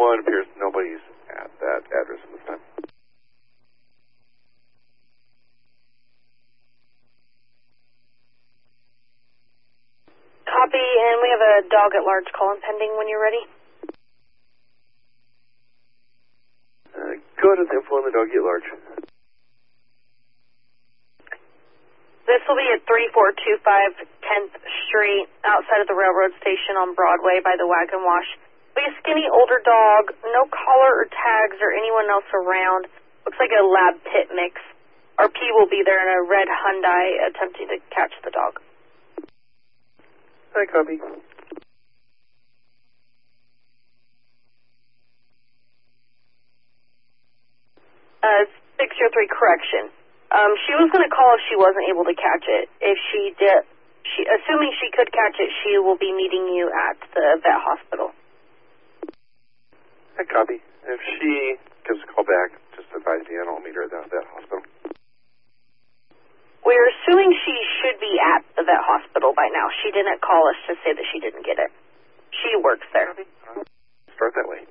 911 appears nobody's at that address at this time. Copy, and we have a dog at large call pending when you're ready. Go ahead with the info on the dog at large. This will be at 3425 10th Street, outside of the railroad station on Broadway by the Wagon Wash. Be a skinny older dog, no collar or tags or anyone else around. Looks like a lab pit mix. RP will be there in a red Hyundai attempting to catch the dog. Hi, copy. 603 correction. She was going to call if she wasn't able to catch it. If she did, assuming she could catch it, she will be meeting you at the vet hospital. Hi, copy. If she gives a call back, just advise me and I'll meet her at the vet hospital. We're assuming she should be at the vet hospital by now. She didn't call us to say that she didn't get it. She works there. Start that way.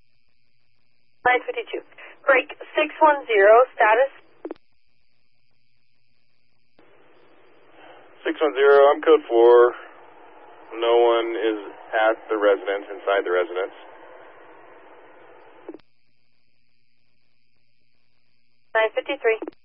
952. Break 610, status? 610, I'm code 4. No one is at the residence, inside the residence. 953.